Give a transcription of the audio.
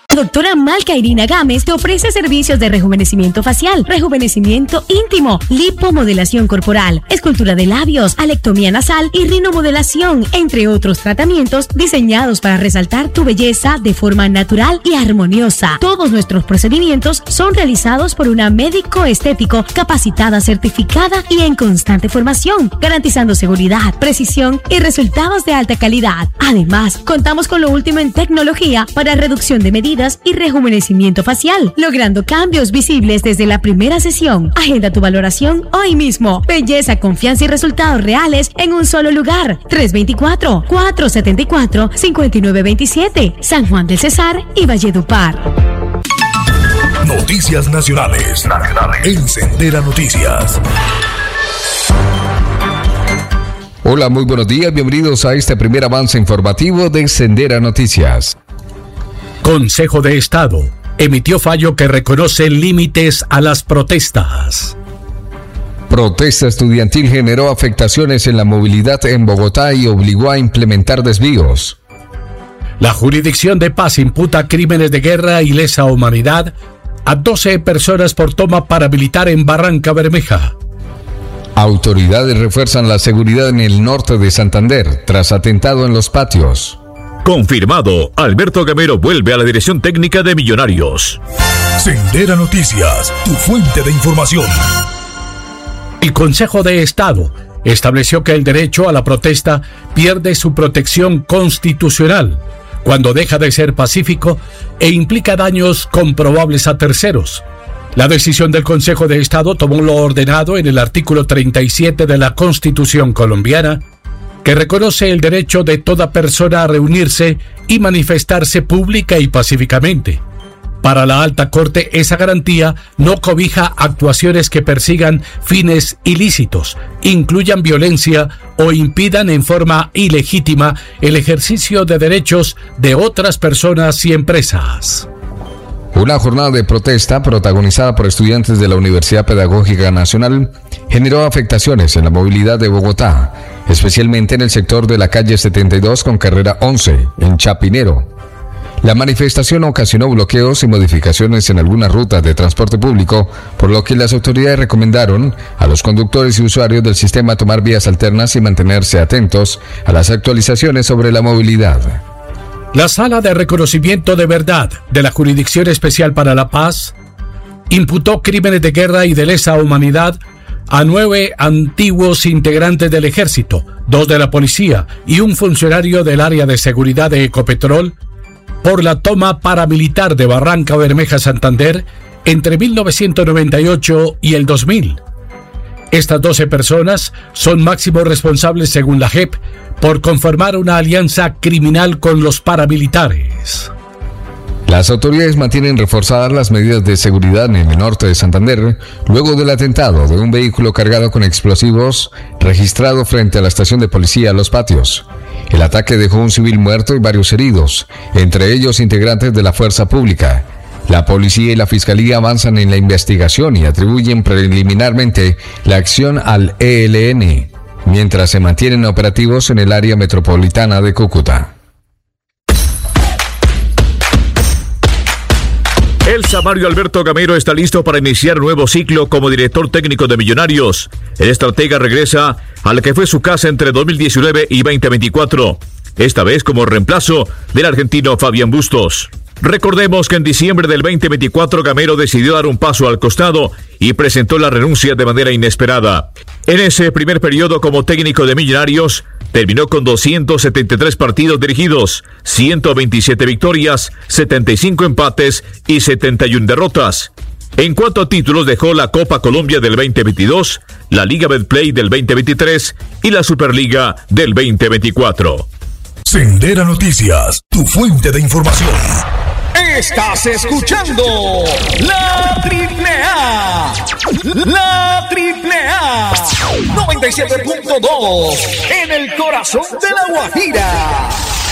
Doctora Malca Irina Gámez te ofrece servicios de rejuvenecimiento facial, rejuvenecimiento íntimo, lipomodelación corporal, escultura de labios, alectomía nasal y rinomodelación, entre otros tratamientos diseñados para resaltar tu belleza de forma natural y armoniosa. Todos nuestros procedimientos son realizados por una médico estético capacitada, certificada y en constante formación, garantizando seguridad, precisión y resultados de alta calidad. Además, contamos con lo último en tecnología para reducción de medidas y rejuvenecimiento facial, logrando cambios visibles desde la primera sesión. Agenda tu valoración hoy mismo. Belleza, confianza y resultados reales en un solo lugar. 324-474-5927, San Juan del Cesar y Valledupar. Noticias nacionales. En Sendera Noticias. Hola, muy buenos días. Bienvenidos a este primer avance informativo de Sendera Noticias. Consejo de Estado emitió fallo que reconoce límites a las protestas. Protesta estudiantil generó afectaciones en la movilidad en Bogotá y obligó a implementar desvíos. La Jurisdicción de Paz imputa crímenes de guerra y lesa humanidad a 12 personas por toma paramilitar en Barrancabermeja. Autoridades refuerzan la seguridad en el norte de Santander tras atentado en Los Patios. Confirmado, Alberto Gamero vuelve a la dirección técnica de Millonarios. Sendera Noticias, tu fuente de información. El Consejo de Estado estableció que el derecho a la protesta pierde su protección constitucional cuando deja de ser pacífico e implica daños comprobables a terceros. La decisión del Consejo de Estado tomó lo ordenado en el artículo 37 de la Constitución colombiana, que reconoce el derecho de toda persona a reunirse y manifestarse pública y pacíficamente. Para la Alta Corte, esa garantía no cobija actuaciones que persigan fines ilícitos, incluyan violencia o impidan en forma ilegítima el ejercicio de derechos de otras personas y empresas. Una jornada de protesta protagonizada por estudiantes de la Universidad Pedagógica Nacional generó afectaciones en la movilidad de Bogotá, especialmente en el sector de la calle 72 con carrera 11, en Chapinero. La manifestación ocasionó bloqueos y modificaciones en algunas rutas de transporte público, por lo que las autoridades recomendaron a los conductores y usuarios del sistema tomar vías alternas y mantenerse atentos a las actualizaciones sobre la movilidad. La Sala de Reconocimiento de Verdad de la Jurisdicción Especial para la Paz imputó crímenes de guerra y de lesa humanidad a 9 antiguos integrantes del Ejército, 2 de la Policía y un funcionario del área de seguridad de Ecopetrol por la toma paramilitar de Barrancabermeja, Santander, entre 1998 y el 2000. Estas 12 personas son máximos responsables, según la JEP, por conformar una alianza criminal con los paramilitares. Las autoridades mantienen reforzadas las medidas de seguridad en el norte de Santander luego del atentado de un vehículo cargado con explosivos registrado frente a la estación de policía Los Patios. El ataque dejó un civil muerto y varios heridos, entre ellos integrantes de la fuerza pública. La policía y la fiscalía avanzan en la investigación y atribuyen preliminarmente la acción al ELN, mientras se mantienen operativos en el área metropolitana de Cúcuta. El Samario Alberto Gamero está listo para iniciar nuevo ciclo como director técnico de Millonarios. El estratega regresa a la que fue su casa entre 2019 y 2024, esta vez como reemplazo del argentino Fabián Bustos. Recordemos que en diciembre del 2024 Gamero decidió dar un paso al costado y presentó la renuncia de manera inesperada. En ese primer periodo como técnico de Millonarios, terminó con 273 partidos dirigidos, 127 victorias, 75 empates y 71 derrotas. En cuanto a títulos, dejó la Copa Colombia del 2022, la Liga Betplay del 2023 y la Superliga del 2024. Sendera Noticias, tu fuente de información. Estás escuchando La Triple A. La Triple A. 97.2 en el corazón de La Guajira.